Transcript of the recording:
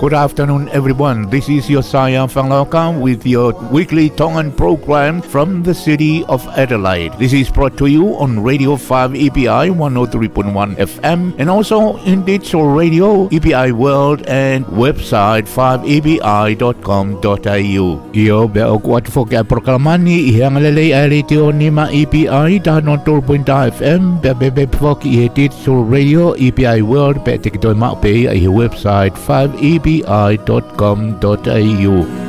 Good afternoon, everyone. This is Josiah Fanglaoka with your weekly Tongan program from the city of Adelaide. This is brought to you on Radio 5 EPI 103.1 FM and also in digital radio, EPI World and website 5epi.com.au. Iyo beo kuat foka proklamani ihang lalay aritio nima EPI dahanon turpunta FM bebe foki ihe digital radio EPI World betik doy maupe ihe website 5epi.com.au.